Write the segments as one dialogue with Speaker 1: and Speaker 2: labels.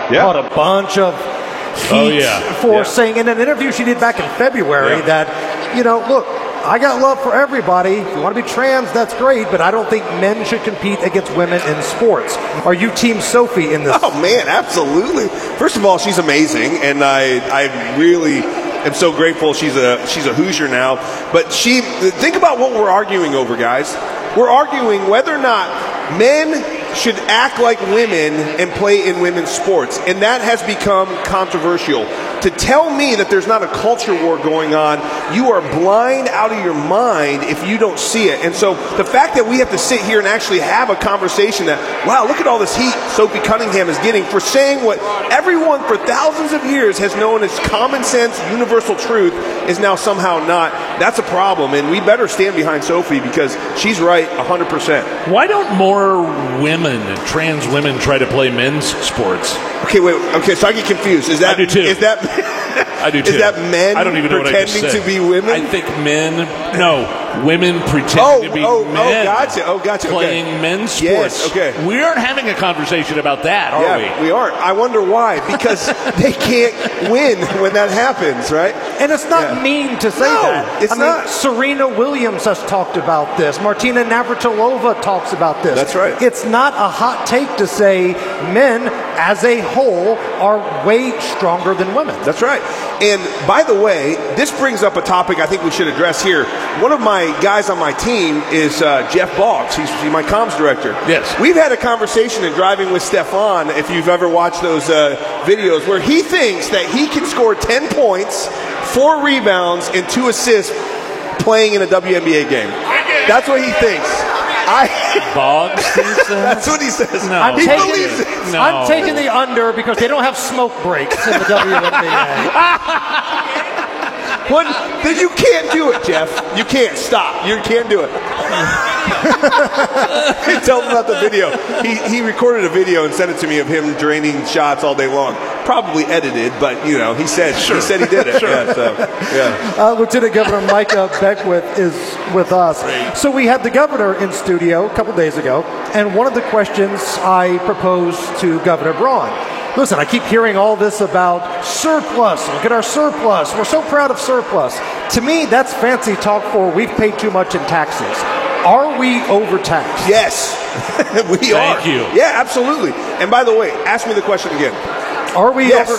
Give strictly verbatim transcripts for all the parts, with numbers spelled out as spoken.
Speaker 1: yeah.
Speaker 2: caught a bunch of heat
Speaker 3: oh, yeah.
Speaker 2: for
Speaker 3: yeah.
Speaker 2: saying in an interview she did back in February
Speaker 1: yeah.
Speaker 2: that, you know, look, I got love for everybody. If you want to be trans, that's great, but I don't think men should compete against women in sports. Are you Team Sophie in this?
Speaker 1: Oh, man, absolutely. First of all, she's amazing, and I I really am so grateful she's a she's a Hoosier now. But she, think about what we're arguing over, guys. We're arguing whether or not men should act like women and play in women's sports, and that has become controversial. To tell me that there's not a culture war going on, you are blind out of your mind if you don't see it. And so the fact that we have to sit here and actually have a conversation that, wow, look at all this heat Sophie Cunningham is getting for saying what everyone for thousands of years has known as common sense, universal truth, is now somehow not. That's a problem, and we better stand behind Sophie because she's right one hundred percent.
Speaker 3: Why don't more women, trans women, try to play men's sports?
Speaker 1: Okay, wait. Okay, so I get confused. Is that
Speaker 3: I do too.
Speaker 1: Is that
Speaker 3: I do too.
Speaker 1: Is that men
Speaker 3: I don't even know
Speaker 1: pretending
Speaker 3: what I just said.
Speaker 1: to be women?
Speaker 3: I think men. No, women pretending
Speaker 1: oh,
Speaker 3: to be
Speaker 1: oh,
Speaker 3: men.
Speaker 1: Oh, gotcha. Oh, gotcha.
Speaker 3: Playing
Speaker 1: okay.
Speaker 3: men's sports.
Speaker 1: Yes, okay.
Speaker 3: We aren't having a conversation about that, are
Speaker 1: yeah,
Speaker 3: we?
Speaker 1: we aren't. I wonder why. Because they can't win when that happens, right?
Speaker 2: And it's not
Speaker 1: yeah.
Speaker 2: mean to say
Speaker 1: no,
Speaker 2: that.
Speaker 1: It's
Speaker 2: I
Speaker 1: not.
Speaker 2: mean, Serena Williams has talked about this. Martina Navratilova talks about this.
Speaker 1: That's right.
Speaker 2: It's not a hot take to say men as a whole are way stronger than women.
Speaker 1: That's right. And by the way, this brings up a topic I think we should address here. One of my guys on my team is uh, Jeff Boggs. He's, he's my comms director.
Speaker 3: Yes.
Speaker 1: We've had a conversation in Driving with Stefan, if you've ever watched those uh, videos, where he thinks that he can score ten points, four rebounds, and two assists playing in a W N B A game. That's what he thinks. I
Speaker 3: Boggs thinks that?
Speaker 1: That's what he says.
Speaker 3: No.
Speaker 2: I'm
Speaker 1: he
Speaker 2: taking,
Speaker 1: believes it.
Speaker 3: No.
Speaker 2: I'm taking the under because they don't have smoke breaks in the W N B A.
Speaker 1: When, then you can't do it, Jeff. You can't. Stop. You can't do it. Tell him about the video. He, he recorded a video and sent it to me of him draining shots all day long. Probably edited, but, you know, he said sure. he said he did it. Sure. Yeah, so, yeah.
Speaker 2: Uh, Lieutenant Governor Micah Beckwith is with us.
Speaker 3: Great.
Speaker 2: So we had the governor in studio a couple days ago, and one of the questions I proposed to Governor Braun, listen, I keep hearing all this about surplus. Look at our surplus. We're so proud of surplus. To me, that's fancy talk for we've paid too much in taxes. Are we overtaxed?
Speaker 1: Yes, we
Speaker 3: Thank
Speaker 1: are.
Speaker 3: Thank you.
Speaker 1: Yeah, absolutely. And by the way, ask me the question again.
Speaker 2: Are we
Speaker 1: yes.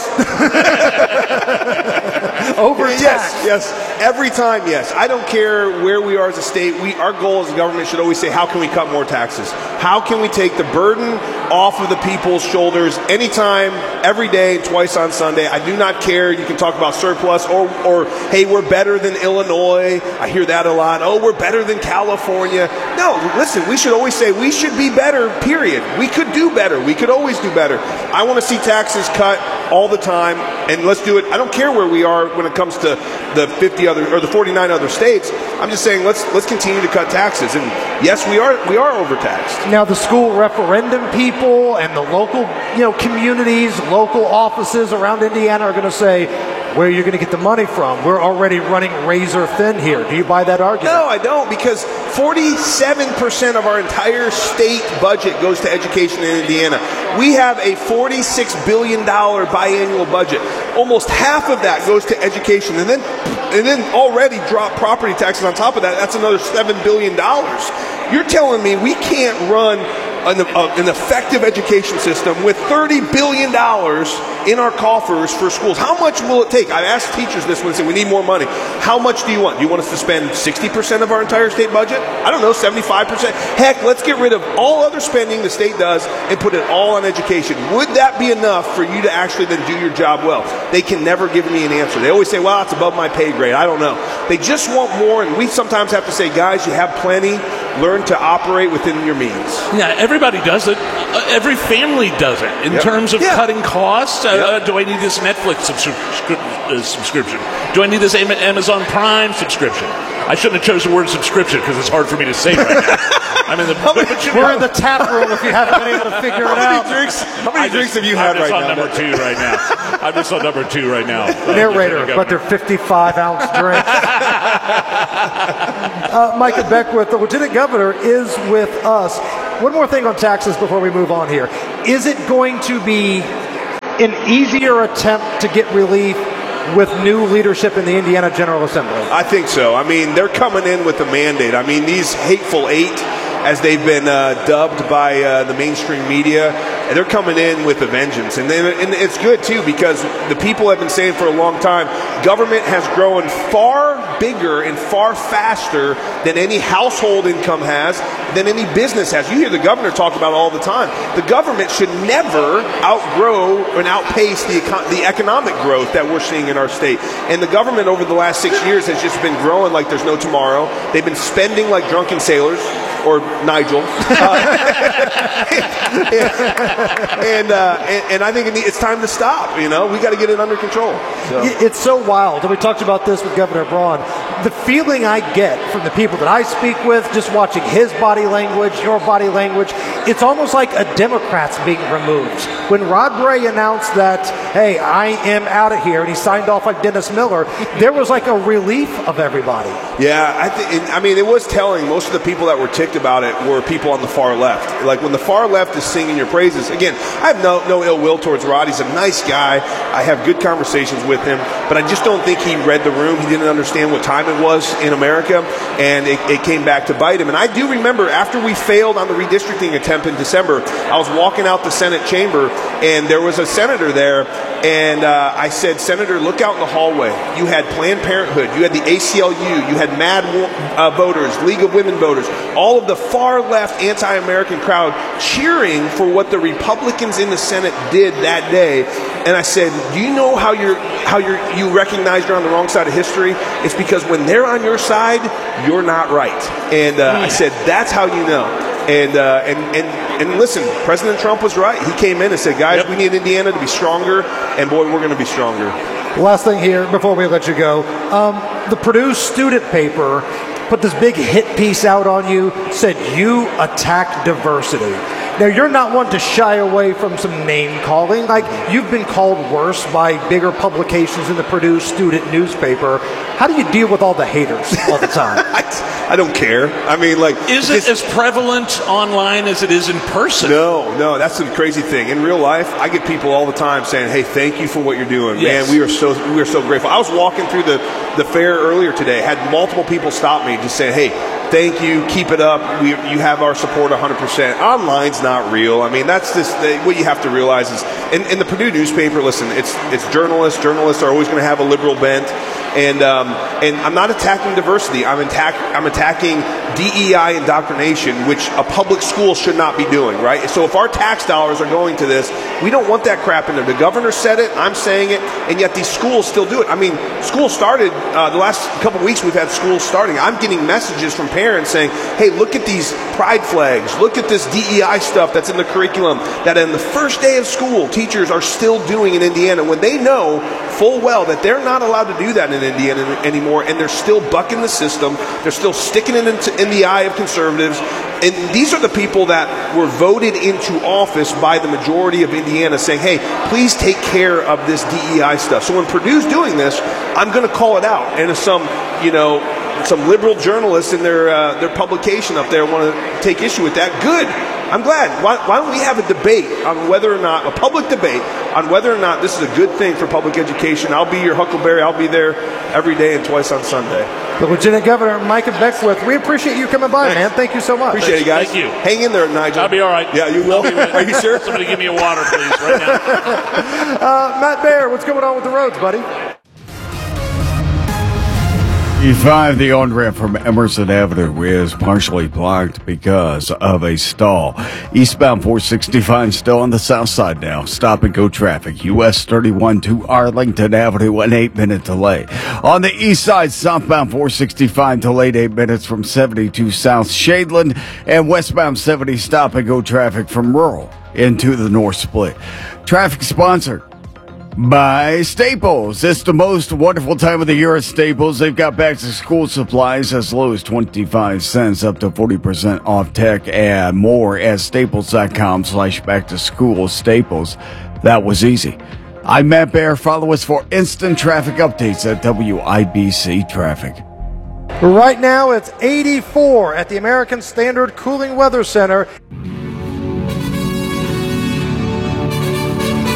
Speaker 2: over overtaxed?
Speaker 1: Yes, yes. Every time, yes. I don't care where we are as a state. We, our goal as a government should always say, how can we cut more taxes? How can we take the burden off of the people's shoulders anytime, every day, twice on Sunday? I do not care. You can talk about surplus or, or hey, we're better than Illinois. I hear that a lot. Oh, we're better than California. No, listen, we should always say we should be better, period. We could do better. We could always do better. I want to see taxes cut all the time, and let's do it. I don't care where we are when it comes to the fifty other or the forty-nine other states. I'm just saying let's let's continue to cut taxes. And yes, we are we are overtaxed.
Speaker 2: Now the school referendum people and the local, you know, communities, local offices around Indiana are going to say, where are you going to get the money from? We're already running razor thin here. Do you buy that argument?
Speaker 1: No, I don't, because forty-seven percent of our entire state budget goes to education in Indiana. We have a forty-six billion dollars biannual budget. Almost half of that goes to education, and then and then already drop property taxes on top of that. That's another seven billion dollars. You're telling me we can't run an, uh, an effective education system with thirty billion dollars in our coffers for schools? How much will it take? I asked teachers this one and said, we need more money. How much do you want? Do you want us to spend sixty percent of our entire state budget? I don't know, seventy-five percent? Heck, let's get rid of all other spending the state does and put it all on education. Would that be enough for you to actually then do your job well? They can never give me an answer. They always say, well, it's above my pay grade. I don't know. They just want more, and we sometimes have to say, guys, you have plenty. Learn to operate within your means.
Speaker 3: Yeah, everybody does it. Uh, every family does it. In
Speaker 1: yep.
Speaker 3: terms of
Speaker 1: yeah.
Speaker 3: cutting costs, uh,
Speaker 1: yep.
Speaker 3: uh, do I need this Netflix subscri- uh, subscription? Do I need this Amazon Prime subscription? I shouldn't have chosen the word subscription because it's hard for me to say right now. I'm in the.
Speaker 1: How many,
Speaker 3: but you
Speaker 2: We're
Speaker 3: know,
Speaker 2: in the tap room if you haven't been able to figure it
Speaker 1: how
Speaker 2: out.
Speaker 1: many drinks? How many
Speaker 3: I
Speaker 1: drinks
Speaker 3: just,
Speaker 1: have you
Speaker 3: I'm
Speaker 1: had
Speaker 3: just
Speaker 1: right
Speaker 3: on
Speaker 1: now?
Speaker 3: number two right now. I'm just on number two right now. Uh,
Speaker 2: Narrator, but they're fifty-five ounce drinks. uh, Micah Beckwith, the Lieutenant Governor, is with us. One more thing on taxes before we move on here. Is it going to be an easier attempt to get relief with new leadership in the Indiana General Assembly?
Speaker 1: I think so. I mean, they're coming in with a mandate. I mean, these hateful eight, as they've been uh, dubbed by uh, the mainstream media, they're coming in with a vengeance. And, then, and it's good, too, because the people have been saying for a long time, government has grown far bigger and far faster than any household income has, than any business has. You hear the governor talk about it all the time. The government should never outgrow and outpace the, econ- the economic growth that we're seeing in our state. And the government over the last six years has just been growing like there's no tomorrow. They've been spending like drunken sailors, or Nigel. Uh, and, uh, and and I think it's time to stop. You know, we got to get it under control. So.
Speaker 2: It's so wild, and we talked about this with Governor Braun. The feeling I get from the people that I speak with, just watching his body language, your body language, it's almost like a Democrat's being removed. When Rod Bray announced that, hey, I am out of here, and he signed off like Dennis Miller, there was like a relief of everybody.
Speaker 1: Yeah, I think. I mean, it was telling. Most of the people that were ticked about it were people on the far left. Like when the far left is singing your praises. Again, I have no no ill will towards Rod. He's a nice guy. I have good conversations with him, but I just don't think he read the room. He didn't understand what time it was in America, and it, it came back to bite him. And I do remember after we failed on the redistricting attempt in December, I was walking out the Senate chamber, and there was a senator there, and uh, I said, Senator, look out in the hallway. You had Planned Parenthood, you had the A C L U, you had MAD uh, voters, League of Women voters, all of the far left anti-American crowd cheering for what the Republicans in the Senate did that day. And I said, do you know how you're how you're you recognize you're on the wrong side of history? It's because when they're on your side, you're not right. And uh, I said, that's how you know. And, uh, and and and listen, President Trump was right. He came in and said, guys, yep. we need Indiana to be stronger, and boy, we're going to be stronger.
Speaker 2: Last thing here before we let you go, um, the Purdue student paper put this big hit piece out on you, said you attack diversity. Now, you're not one to shy away from some name calling. Like, you've been called worse by bigger publications in the Purdue student newspaper. How do you deal with all the haters all the time?
Speaker 1: I, I don't care. I mean, like...
Speaker 3: Is it as prevalent online as it is in person?
Speaker 1: No, no, that's the crazy thing. In real life, I get people all the time saying, hey, thank you for what you're doing.
Speaker 3: Yes.
Speaker 1: Man, we are so we are so grateful. I was walking through the, the fair earlier today, had multiple people stop me just saying, hey, thank you, keep it up. We, you have our support one hundred percent. Online's not real. I mean, that's just what you have to realize is, in, in the Purdue newspaper, listen, it's it's journalists. Journalists are always going to have a liberal bent. And um, and I'm not attacking diversity. I'm, attack, I'm attacking D E I indoctrination, which a public school should not be doing, right? So if our tax dollars are going to this, we don't want that crap in there. The governor said it, I'm saying it, and yet these schools still do it. I mean, schools started, uh, the last couple of weeks we've had schools starting. I'm getting messages from parents saying, hey, look at these pride flags. Look at this D E I stuff that's in the curriculum that in the first day of school, teachers are still doing in Indiana when they know full well that they're not allowed to do that in Indiana anymore, and they're still bucking the system. They're still sticking it into, in the eye of conservatives. And these are the people that were voted into office by the majority of Indiana saying, hey, please take care of this D E I stuff. So when Purdue's doing this, I'm going to call it out. And if some, you know, some liberal journalists in their uh, their publication up there want to take issue with that, good. I'm glad. Why, why don't we have a debate on whether or not, a public debate on whether or not this is a good thing for public education? I'll be your Huckleberry. I'll be there every day and twice on Sunday.
Speaker 2: The Lieutenant Governor, Micah Beckwith, we appreciate you coming by, man. Thank you so much.
Speaker 1: Appreciate it, guys.
Speaker 3: Thank you.
Speaker 1: Hang in there, Nigel.
Speaker 3: I'll be all right.
Speaker 1: Yeah, you will? Are you sure?
Speaker 3: Somebody give me a water, please, right now.
Speaker 2: uh, Matt Baer, what's going on with the roads, buddy?
Speaker 4: E five, the on-ramp from Emerson Avenue is partially blocked because of a stall. Eastbound four sixty-five still on the south side now. Stop and go traffic. U S thirty-one to Arlington Avenue, an eight-minute delay. On the east side, southbound four sixty-five delayed eight minutes from seventy-two South Shadeland, and westbound seventy stop and go traffic from Rural into the North Split. Traffic sponsored by Staples. It's the most wonderful time of the year at Staples. They've got back to school supplies as low as twenty-five cents up to forty percent off tech and more at staples.com slash back to school. Staples. That was easy. I'm Matt Baer. Follow us for instant traffic updates at W I B C Traffic.
Speaker 2: Right now it's eighty-four at the American Standard Cooling Weather Center.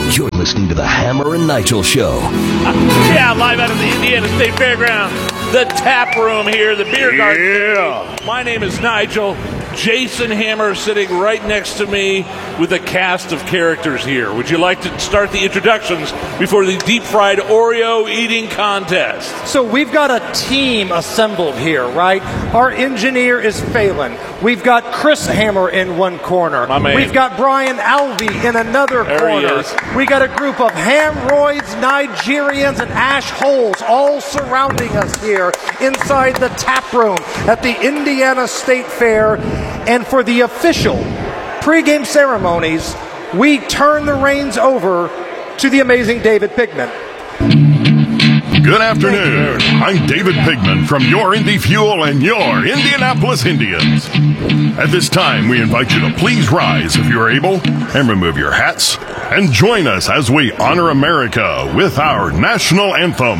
Speaker 5: You're listening to the Hammer and Nigel Show.
Speaker 3: Yeah, live out of the Indiana State Fairgrounds, the tap room here, the beer garden.
Speaker 1: Yeah.
Speaker 3: My name is Nigel. Jason Hammer sitting right next to me with a cast of characters here. Would you like to start the introductions before the deep fried Oreo eating contest?
Speaker 2: So we've got a team assembled here, right? Our engineer is Phelan. We've got Chris Hammer in one corner.
Speaker 3: My man.
Speaker 2: We've got Brian Alvey in another
Speaker 3: There he
Speaker 2: corner.
Speaker 3: is.
Speaker 2: We got a group of Hamroids, Nigerians, and Ash Holes all surrounding us here inside the tap room at the Indiana State Fair. And for the official pregame ceremonies, we turn the reins over to the amazing David Pigman.
Speaker 6: Good afternoon. I'm David Pigman from your Indy Fuel and your Indianapolis Indians. At this time, we invite you to please rise if you're able and remove your hats and join us as we honor America with our national anthem.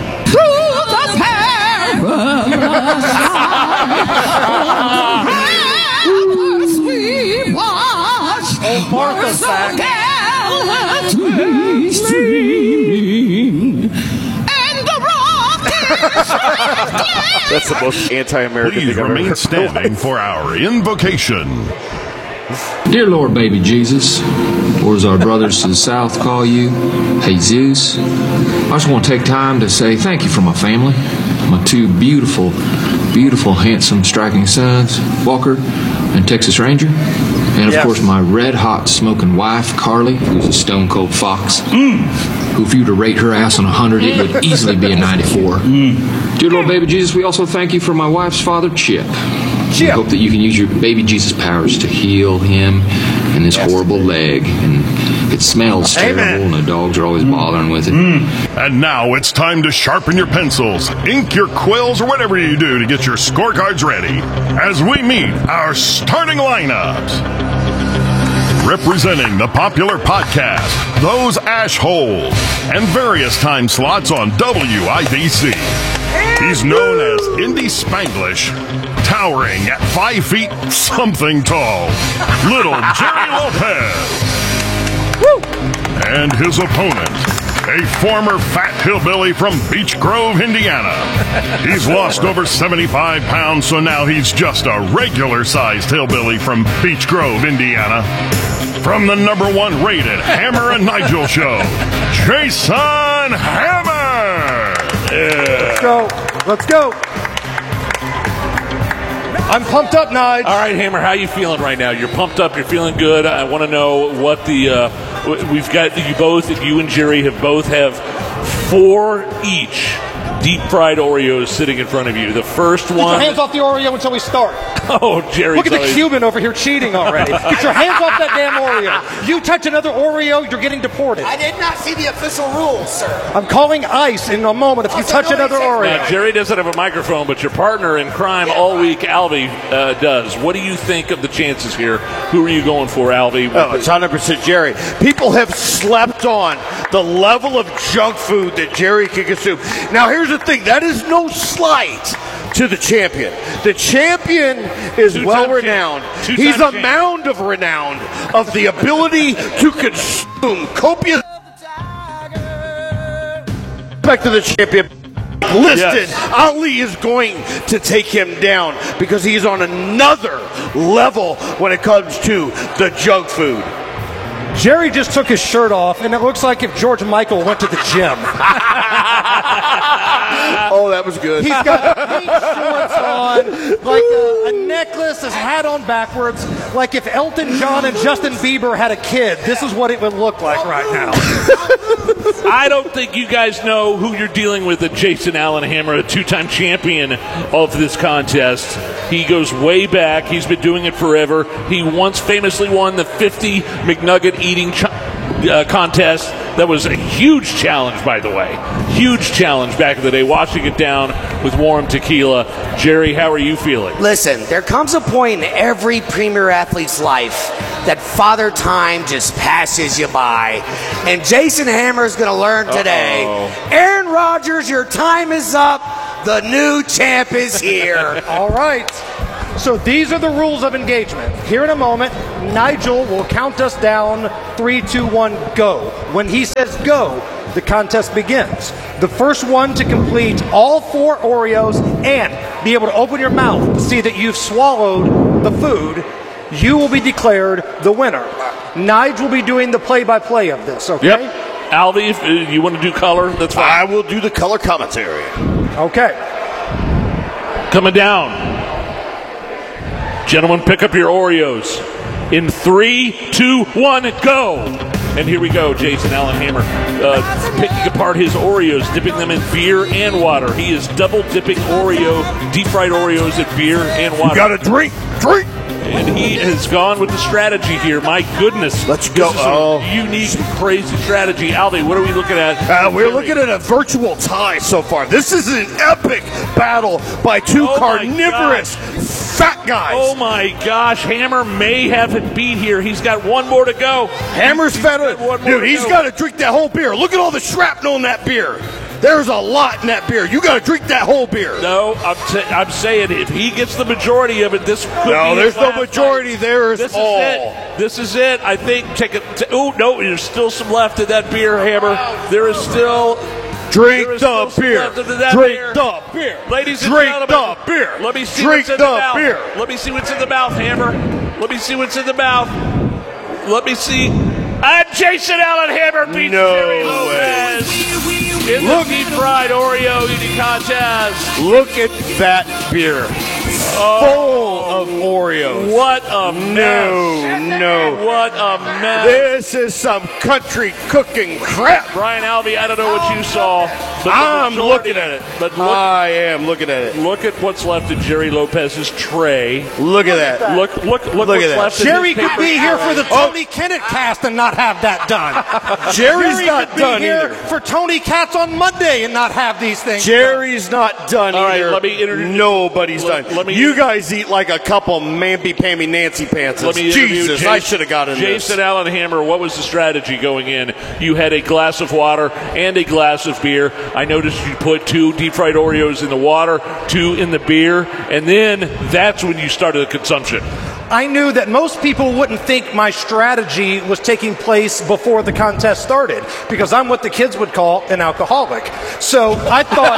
Speaker 2: Oh, Martha Sack.
Speaker 1: That's the most anti-American
Speaker 6: Please
Speaker 1: thing I've ever
Speaker 6: remain
Speaker 1: heard.
Speaker 6: standing for our invocation.
Speaker 7: Dear Lord, baby Jesus, or as our brothers to the south call you, Jesus, I just want to take time to say thank you for my family, my two beautiful, beautiful, handsome, striking sons, Walker and Texas Ranger, and of
Speaker 2: Yes.
Speaker 7: course my red-hot smoking wife, Carly, who's a stone-cold fox, who if you were to rate her ass on a hundred, it would easily be a ninety-four. Dear Lord, baby Jesus, we also thank you for my wife's father, Chip. We hope that you can use your baby Jesus powers to heal him and this horrible leg. And it smells
Speaker 2: Amen.
Speaker 7: terrible, and the dogs are always bothering with it.
Speaker 6: And now it's time to sharpen your pencils, ink your quills, or whatever you do to get your scorecards ready as we meet our starting lineups. Representing the popular podcast, Those Ash Holes, and various time slots on W I B C. He's known as Indy Spanglish, towering at five feet something tall, Little Jerry Lopez. And his opponent, a former fat hillbilly from Beech Grove, Indiana. He's lost over seventy-five pounds, so now he's just a regular-sized hillbilly from Beech Grove, Indiana. From the number one rated Hammer and Nigel show, Jason Hammer!
Speaker 2: Let's go. Let's go. I'm pumped up, Nige.
Speaker 3: All right, Hammer, how you feeling right now? You're pumped up. You're feeling good. I want to know what the uh, w- we've got. You both, you and Jerry, have both have four each deep fried Oreos sitting in front of you. The first
Speaker 2: Get your
Speaker 3: one.
Speaker 2: hands off the Oreo until we start.
Speaker 3: Oh, Jerry!
Speaker 2: Look at the Cuban over here cheating already. Get your hands off that damn Oreo. You touch another Oreo, you're getting deported.
Speaker 8: I did not see the official rules, sir.
Speaker 2: I'm calling ICE in a moment if you
Speaker 8: Also,
Speaker 2: touch
Speaker 8: nobody
Speaker 2: another
Speaker 8: says
Speaker 2: Oreo.
Speaker 3: Now, Jerry doesn't have a microphone, but your partner in crime all week, Alvy, uh, does. What do you think of the chances here? Who are you going for, Alvy?
Speaker 1: Oh, it's one hundred percent Jerry. People have slept on the level of junk food that Jerry can consume. Now, here's the thing. That is no slight to the champion. The champion is
Speaker 3: Two-time
Speaker 1: well-renowned.
Speaker 3: champ. Two-time
Speaker 1: He's a
Speaker 3: champ.
Speaker 1: mound of renown of the ability to consume copious. Back to the champion. Listed,
Speaker 3: Yes.
Speaker 1: Ali is going to take him down because he's on another level when it comes to the junk food.
Speaker 2: Jerry just took his shirt off, and it looks like if George Michael went to the gym.
Speaker 1: Oh, that was good.
Speaker 2: He's got pink shorts on, like a, a necklace, his hat on backwards, like if Elton John and Justin Bieber had a kid. This is what it would look like right now.
Speaker 3: I don't think you guys know who you're dealing with. At Jason Allen Hammer, a two-time champion of this contest. He goes way back. He's been doing it forever. He once famously won the fifty McNugget eating ch- uh, contest. That was a huge challenge, by the way. Huge challenge back in the day, washing it down with warm tequila. Jerry, how are you feeling?
Speaker 8: Listen, there comes a point in every premier athlete's life that father time just passes you by. And Jason Hammer is going to learn today.
Speaker 3: Uh-oh.
Speaker 8: Aaron Rodgers, your time is up. The new champ is here.
Speaker 2: All right. So these are the rules of engagement. Here in a moment, Nigel will count us down, three, two, one, go. When he says go, the contest begins. The first one to complete all four Oreos and be able to open your mouth to see that you've swallowed the food, you will be declared the winner. Nigel will be doing the play-by-play of this, okay?
Speaker 3: Yep. Alvy, if uh, you want to do color, that's fine.
Speaker 9: I will do the color commentary.
Speaker 2: Okay.
Speaker 3: Coming down. Gentlemen, pick up your Oreos. In three, two, one, go. And here we go, Jason Allen Hammer, uh, picking apart his Oreos, dipping them in beer and water. He is double dipping Oreo, deep fried Oreos in beer and water.
Speaker 9: You got to drink, drink.
Speaker 3: And he has gone with the strategy here. My goodness.
Speaker 9: Let's go.
Speaker 3: This is
Speaker 9: oh.
Speaker 3: a unique, crazy strategy. Alvy, what are we looking at?
Speaker 9: Uh, we're looking at a virtual tie so far. This is an epic battle by two
Speaker 3: Oh
Speaker 9: carnivorous fat guys.
Speaker 3: Oh my gosh, Hammer may have it beat here. He's got one more to go.
Speaker 9: Hammer's
Speaker 3: He's
Speaker 9: fat.
Speaker 3: got one more
Speaker 9: Dude,
Speaker 3: to
Speaker 9: he's
Speaker 3: go.
Speaker 9: got to drink that whole beer. Look at all the shrapnel in that beer. There's a lot in that beer. You got to drink that whole beer.
Speaker 3: No, I'm, t- I'm saying if he gets the majority of it, this could
Speaker 9: No,
Speaker 3: be
Speaker 9: there's
Speaker 3: his
Speaker 9: no
Speaker 3: last
Speaker 9: majority.
Speaker 3: night.
Speaker 9: There is
Speaker 3: This
Speaker 9: all.
Speaker 3: is it. This is it. I think. Take it. T- oh no, there's still some left in that beer, Hammer. There is still.
Speaker 9: Drink
Speaker 3: there is
Speaker 9: the
Speaker 3: still some
Speaker 9: beer.
Speaker 3: left into that
Speaker 9: Drink
Speaker 3: beer.
Speaker 9: the beer.
Speaker 3: Ladies and
Speaker 9: Drink
Speaker 3: gentlemen,
Speaker 9: the beer.
Speaker 3: Let me see
Speaker 9: Drink
Speaker 3: what's in
Speaker 9: the
Speaker 3: the mouth.
Speaker 9: beer.
Speaker 3: Let me see what's in the mouth, Hammer. Let me see what's in the mouth. Let me see. And Jason Allen Hammer beats
Speaker 9: No
Speaker 3: Jerry
Speaker 9: way.
Speaker 3: Lopez in the deep fried Oreo eating contest.
Speaker 9: Look at that beer. Full of Oreos.
Speaker 3: What a mess.
Speaker 9: No, no.
Speaker 3: What a mess.
Speaker 9: This is some country cooking crap.
Speaker 3: Brian Alvey, I don't know what you saw, but the
Speaker 9: I'm
Speaker 3: majority-
Speaker 9: looking at it.
Speaker 3: But look,
Speaker 9: I am looking at it.
Speaker 3: look at what's left in Jerry Lopez's tray.
Speaker 9: Look at that.
Speaker 3: Look, look, look,
Speaker 9: Look
Speaker 3: what's
Speaker 9: at that.
Speaker 3: left in
Speaker 2: Jerry
Speaker 3: his
Speaker 2: could
Speaker 3: paper
Speaker 2: be here
Speaker 3: tray.
Speaker 2: for the Tony Kennett cast and not have that done.
Speaker 9: Jerry's
Speaker 2: Jerry
Speaker 9: not
Speaker 2: could be
Speaker 9: done
Speaker 2: here
Speaker 9: either.
Speaker 2: for Tony Katz on Monday and not have these things.
Speaker 9: Jerry's not done
Speaker 3: All right,
Speaker 9: either.
Speaker 3: let me introduce-
Speaker 9: Nobody's
Speaker 3: let-
Speaker 9: done.
Speaker 3: let me-
Speaker 9: you guys eat like a couple mamby-pamby Nancy pants.
Speaker 3: Let me interview
Speaker 9: Jesus,
Speaker 3: Jason,
Speaker 9: I should have gotten
Speaker 3: Jason
Speaker 9: this.
Speaker 3: Allen Hammer, what was the strategy going in? You had a glass of water and a glass of beer. I noticed you put two deep fried Oreos in the water, two in the beer, and then that's when you started the consumption.
Speaker 2: I knew that most people wouldn't think my strategy was taking place before the contest started because I'm what the kids would call an alcoholic. So I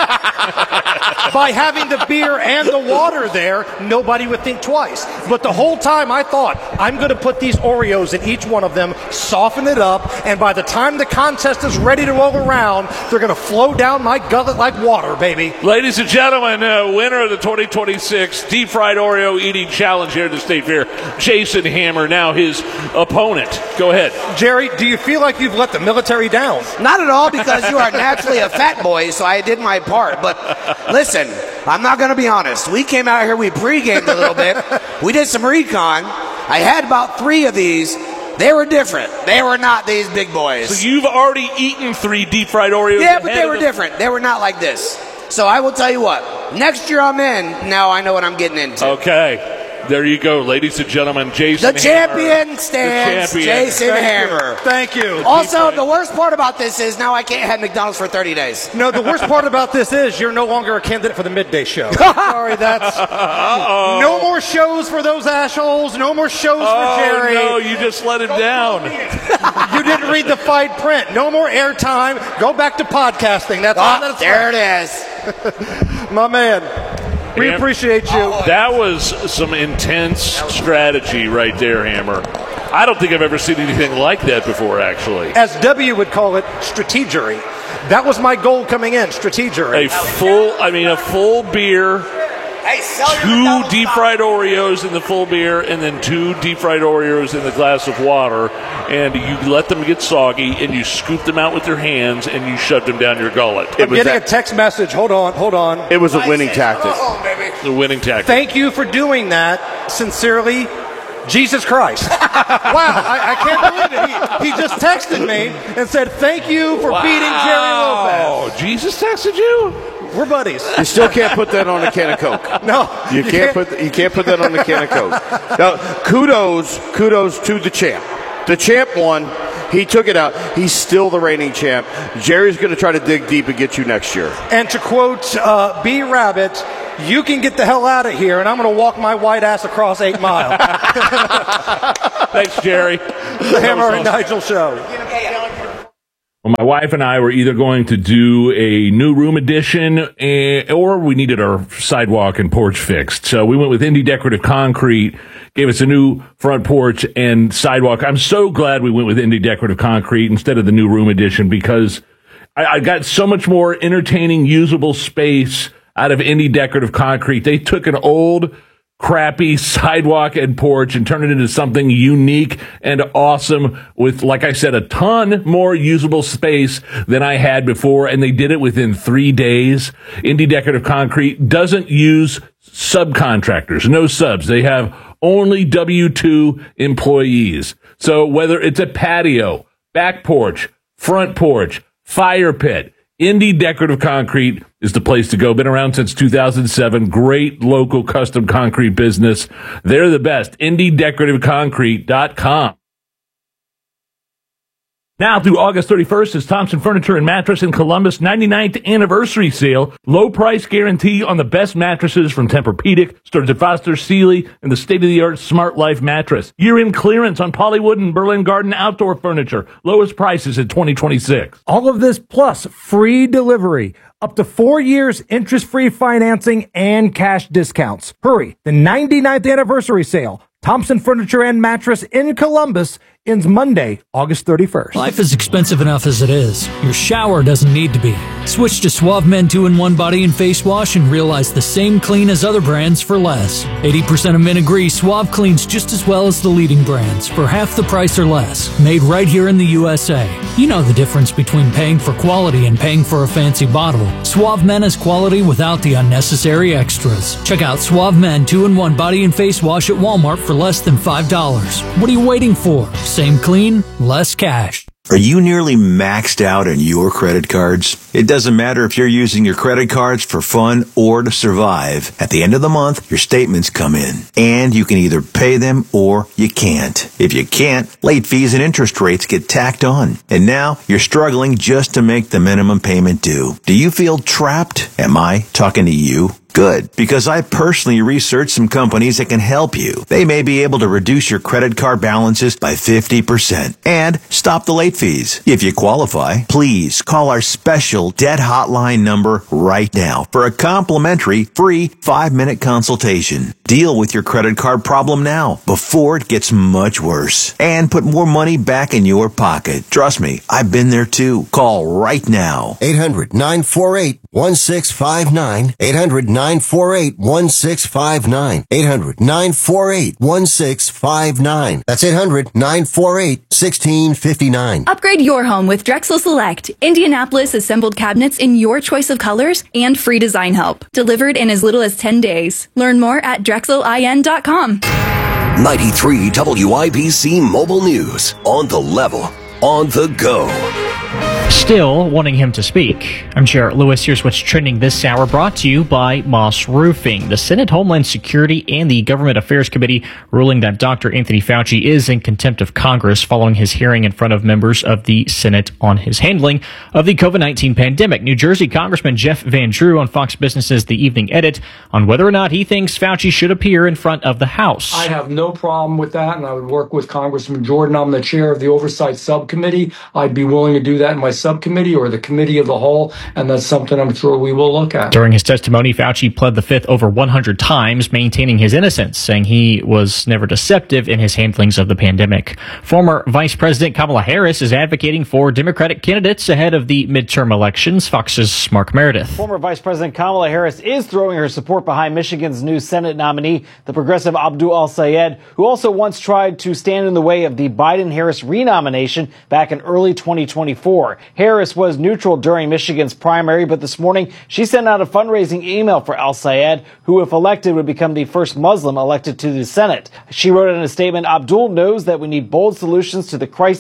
Speaker 2: thought by having the beer and the water there, nobody would think twice. But the whole time I thought, I'm going to put these Oreos in each one of them, soften it up, and by the time the contest is ready to roll around, they're going to flow down my gullet like water, baby.
Speaker 3: Ladies and gentlemen, uh, winner of the twenty twenty-six Deep Fried Oreo Eating Challenge here at the State Fair, Jason Hammer, now his opponent. Go ahead.
Speaker 2: Jerry, do you feel like you've let the military down?
Speaker 8: Not at all, because you are naturally a fat boy, so I did my part. But listen, I'm not going to be honest. We came out here, we pre-gamed a little bit. We did some recon. I had about three of these. They were different. They were not these big boys.
Speaker 3: So you've already eaten three deep fried Oreos.
Speaker 8: Yeah, but
Speaker 3: ahead
Speaker 8: they
Speaker 3: of
Speaker 8: were
Speaker 3: the-
Speaker 8: different. They were not like this. So I will tell you what. Next year I'm in. Now I know what I'm getting into.
Speaker 3: Okay. There you go, ladies and gentlemen. Jason
Speaker 8: The
Speaker 3: Hammer.
Speaker 8: champion stands
Speaker 3: The champion.
Speaker 8: Jason
Speaker 2: Thank
Speaker 8: Hammer.
Speaker 2: you. Thank you.
Speaker 8: Also, the worst part about this is now I can't have McDonald's for thirty days.
Speaker 2: No, the worst part about this is you're no longer a candidate for the midday show. Sorry, that's no more shows for those assholes. No more shows
Speaker 3: Oh,
Speaker 2: for Jerry.
Speaker 3: no, you just let it down.
Speaker 2: You didn't read the fine print. No more airtime. Go back to podcasting. That's all.
Speaker 8: Ah,
Speaker 2: That's
Speaker 8: there it is.
Speaker 2: my man. We
Speaker 3: Ham-
Speaker 2: appreciate you.
Speaker 3: That was some intense strategy right there, Hammer. I don't think I've ever seen anything like that before, actually.
Speaker 2: As W would call it, strategery. That was my goal coming in, strategery.
Speaker 3: A full, I mean, a full beer,
Speaker 8: Hey, sell your
Speaker 3: two
Speaker 8: McDonald's
Speaker 3: deep
Speaker 8: stock.
Speaker 3: fried Oreos in the full beer, and then two deep fried Oreos in the glass of water. And you let them get soggy, and you scoop them out with your hands, and you shove them down your gullet.
Speaker 2: I'm
Speaker 9: was
Speaker 2: getting
Speaker 9: that-
Speaker 2: a text message. Hold on, hold on.
Speaker 9: It was a winning tactic.
Speaker 8: Oh, baby.
Speaker 3: The winning tactic.
Speaker 2: Thank you for doing that. Sincerely, Jesus Christ. Wow, I, I can't believe it. He, he just texted me and said, thank you for beating Jerry Lopez.
Speaker 3: Oh, Jesus texted you?
Speaker 2: We're buddies.
Speaker 9: You still can't put that on a can of Coke.
Speaker 2: No.
Speaker 9: You can't put you can't put that on the can of Coke. Now, kudos, kudos to the champ. The champ won. He took it out. He's still the reigning champ. Jerry's going to try to dig deep and get you next year.
Speaker 2: And to quote uh, B. Rabbit, you can get the hell out of here, and I'm going to walk my white ass across eight Mile.
Speaker 3: Thanks, Jerry.
Speaker 2: The Hammer and Nigel Show.
Speaker 3: Well, my wife and I were either going to do a new room addition eh, or we needed our sidewalk and porch fixed. So we went with Indy Decorative Concrete, gave us a new front porch and sidewalk. I'm so glad we went with Indy Decorative Concrete instead of the new room addition because I, I got so much more entertaining, usable space out of Indy Decorative Concrete. They took an old, crappy sidewalk and porch and turned it into something unique and awesome with, like I said, a ton more usable space than I had before, and they did it within three days. Indy Decorative Concrete doesn't use subcontractors, no subs. They have only W two employees. So whether it's a patio, back porch, front porch, fire pit, Indy Decorative Concrete is the place to go. Been around since two thousand seven. Great local custom concrete business. They're the best. Indy Decorative Concrete dot com. Now through August thirty-first is Thompson Furniture and Mattress in Columbus ninety-ninth anniversary sale. Low price guarantee on the best mattresses from Tempur-Pedic, Stearns and Foster, Sealy, and the state-of-the-art Smart Life mattress. Year-end clearance on Pollywood and Berlin Garden outdoor furniture. Lowest prices in twenty twenty-six.
Speaker 2: All of this plus free delivery, up to four years interest-free financing, and cash discounts. Hurry, the ninety-ninth anniversary sale. Thompson Furniture and Mattress in Columbus ends Monday, August thirty-first.
Speaker 10: Life is expensive enough as it is. Your shower doesn't need to be. Switch to Suave Men two in one body and face wash and realize the same clean as other brands for less. eighty percent of men agree Suave cleans just as well as the leading brands for half the price or less. Made right here in the U S A. You know the difference between paying for quality and paying for a fancy bottle. Suave Men is quality without the unnecessary extras. Check out Suave Men two in one body and face wash at Walmart for less than five dollars. What are you waiting for? Same clean, less cash.
Speaker 11: Are you nearly maxed out on your credit cards? It doesn't matter if you're using your credit cards for fun or to survive. At the end of the month, your statements come in, and you can either pay them or you can't. If you can't, late fees and interest rates get tacked on. And now you're struggling just to make the minimum payment due. Do you feel trapped? Am I talking to you? Good, because I personally researched some companies that can help you. They may be able to reduce your credit card balances by fifty percent and stop the late fees. If you qualify, please call our special debt hotline number right now for a complimentary free five-minute consultation. Deal with your credit card problem now before it gets much worse and put more money back in your pocket. Trust me, I've been there too. Call right now.
Speaker 12: eight hundred nine four eight one six five nine. eight hundred nine four eight one six five nine. eight hundred nine four eight one six five nine. That's eight hundred nine four eight one six five nine.
Speaker 13: Upgrade your home with Drexel Select. Indianapolis assembled cabinets in your choice of colors and free design help. Delivered in as little as ten days. Learn more at drexel I N dot com.
Speaker 5: ninety-three W I B C Mobile News. On the level. On the go.
Speaker 14: Still wanting him to speak. I'm Jarrett Lewis. Here's what's trending this hour, brought to you by Moss Roofing. The Senate Homeland Security and the Government Affairs Committee ruling that Doctor Anthony Fauci is in contempt of Congress following his hearing in front of members of the Senate on his handling of the COVID nineteen pandemic. New Jersey Congressman Jeff Van Drew on Fox Business's The Evening Edit on whether or not he thinks Fauci should appear in front of the House.
Speaker 15: I have no problem with that, and I would work with Congressman Jordan. I'm the chair of the Oversight Subcommittee. I'd be willing to do that in my subcommittee or the committee of the whole, and that's something I'm sure we will look at.
Speaker 14: During his testimony, Fauci pled the fifth over one hundred times, maintaining his innocence, saying he was never deceptive in his handlings of the pandemic. Former Vice President Kamala Harris is advocating for Democratic candidates ahead of the midterm elections. Fox's Mark Meredith.
Speaker 16: Former Vice President Kamala Harris is throwing her support behind Michigan's new Senate nominee, the progressive Abdul Al-Sayed, who also once tried to stand in the way of the Biden-Harris renomination back in early twenty twenty-four. Harris was neutral during Michigan's primary, but this morning she sent out a fundraising email for Al-Sayed, who, if elected, would become the first Muslim elected to the Senate. She wrote in a statement, Abdul knows that we need bold solutions to the crises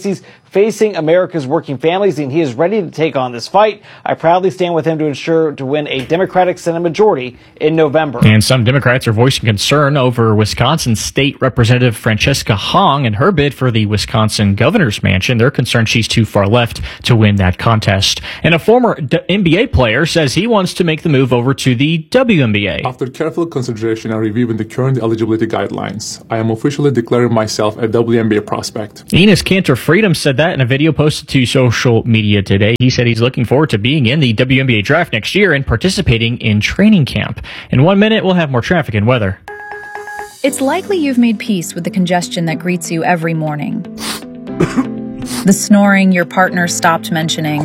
Speaker 16: facing America's working families, and he is ready to take on this fight. I proudly stand with him to ensure to win a Democratic Senate majority in November.
Speaker 14: And some Democrats are voicing concern over Wisconsin State Representative Francesca Hong and her bid for the Wisconsin governor's mansion. They're concerned she's too far left to win that contest. And a former D- N B A player says he wants to make the move over to the W N B A.
Speaker 17: After careful consideration and reviewing the current eligibility guidelines, I am officially declaring myself a W N B A prospect.
Speaker 14: Enes Kanter Freedom said that in a video posted to social media today. He said he's looking forward to being in the W N B A draft next year and participating in training camp. In one minute, we'll have more traffic and weather.
Speaker 18: It's likely you've made peace with the congestion that greets you every morning. The snoring your partner stopped mentioning.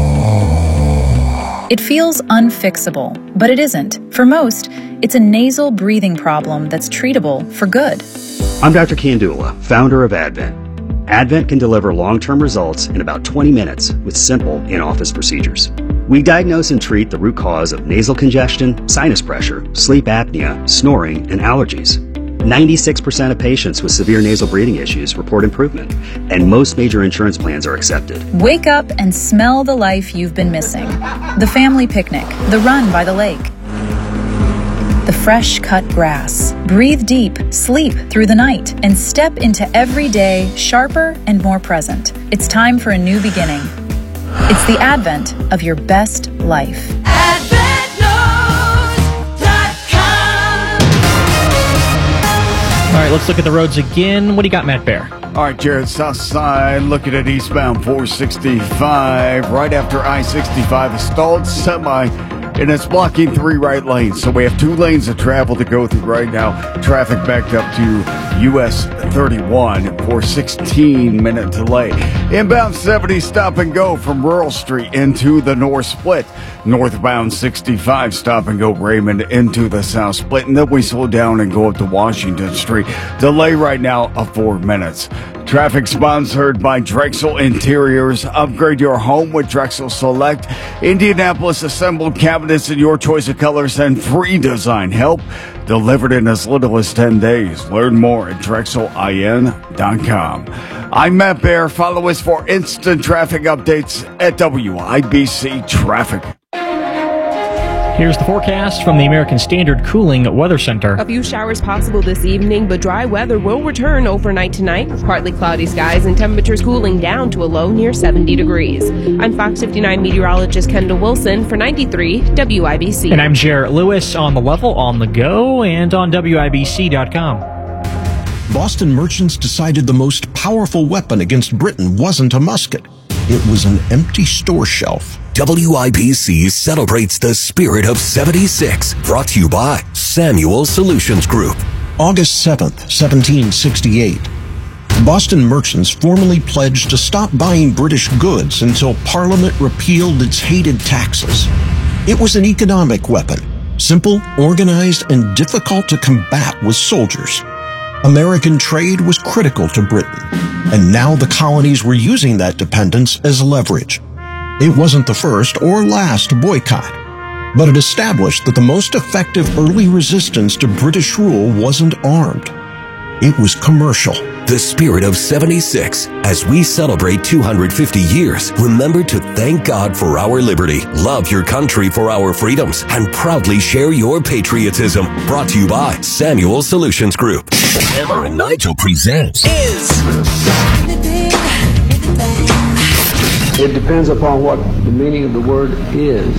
Speaker 18: It feels unfixable, but it isn't. For most, it's a nasal breathing problem that's treatable for good.
Speaker 19: I'm Doctor Kandula, founder of Advent. Advent can deliver long-term results in about twenty minutes with simple in-office procedures. We diagnose and treat the root cause of nasal congestion, sinus pressure, sleep apnea, snoring, and allergies. ninety-six percent of patients with severe nasal breathing issues report improvement, and most major insurance plans are accepted.
Speaker 18: Wake up and smell the life you've been missing. The family picnic, the run by the lake, the fresh cut grass. Breathe deep, sleep through the night, and step into every day sharper and more present. It's time for a new beginning. It's the advent of your best life.
Speaker 14: All right, let's look at the roads again. What do you got, Matt Bear?
Speaker 4: All right, Jared, south side, looking at eastbound four sixty-five, right after I sixty-five, a stalled semi, and it's blocking three right lanes. So we have two lanes of travel to go through right now. Traffic backed up to U S thirty-one for sixteen minute delay. Inbound seventy, stop and go from Rural Street into the North Split. Northbound sixty-five, stop and go Raymond into the South Split. And then we slow down and go up to Washington Street. Delay right now of four minutes. Traffic sponsored by Drexel Interiors. Upgrade your home with Drexel Select. Indianapolis assembled cabinets in your choice of colors and free design help. Delivered in as little as ten days. Learn more at drexel I N dot com. I'm Matt Bear. Follow us for instant traffic updates at W I B C Traffic.
Speaker 14: Here's the forecast from the American Standard Cooling Weather Center.
Speaker 20: A few showers possible this evening, but dry weather will return overnight tonight. Partly cloudy skies and temperatures cooling down to a low near seventy degrees. I'm Fox fifty-nine meteorologist Kendall Wilson for ninety-three W I B C.
Speaker 14: And I'm Jarrett Lewis on the level, on the go, and on W I B C dot com.
Speaker 21: Boston merchants decided the most powerful weapon against Britain wasn't a musket. It was an empty store shelf.
Speaker 5: W I B C celebrates the spirit of seventy-six, brought to you by Samuel Solutions Group.
Speaker 21: August seventh, seventeen sixty-eight. Boston merchants formally pledged to stop buying British goods until Parliament repealed its hated taxes. It was an economic weapon, simple, organized, and difficult to combat with soldiers. American trade was critical to Britain, and now the colonies were using that dependence as leverage. It wasn't the first or last boycott, but it established that the most effective early resistance to British rule wasn't armed. It was commercial.
Speaker 5: The spirit of seventy-six. As we celebrate two hundred fifty years, remember to thank God for our liberty, love your country for our freedoms, and proudly share your patriotism. Brought to you by Samuel Solutions Group. Hammer and Nigel presents Is.
Speaker 22: It depends upon what the meaning of the word is.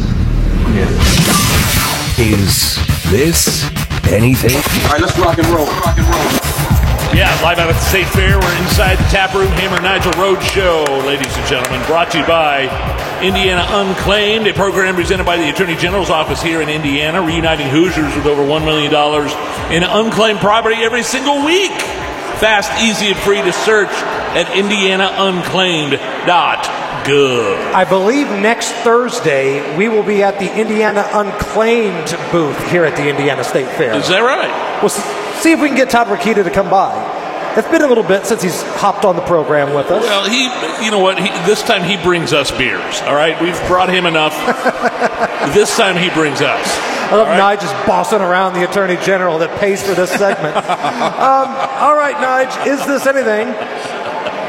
Speaker 5: Is this anything?
Speaker 23: All right, let's rock and roll. Rock and roll.
Speaker 3: Yeah, live out at the State Fair. We're inside the Tap Room Hammer Nigel Road Show, ladies and gentlemen. Brought to you by Indiana Unclaimed, a program presented by the Attorney General's office here in Indiana, reuniting Hoosiers with over one million dollars in unclaimed property every single week. Fast, easy, and free to search at indiana unclaimed dot gov.
Speaker 2: I believe next Thursday we will be at the Indiana Unclaimed booth here at the Indiana State Fair.
Speaker 3: Is that right?
Speaker 2: We'll see if we can get Todd Rokita to come by. It's been a little bit since he's hopped on the program with us.
Speaker 3: Well, he, you know what, he, this time he brings us beers, all right? We've brought him enough. This time he brings us.
Speaker 2: I love right? Nige just bossing around the Attorney General that pays for this segment. um, all right, Nige, is this anything?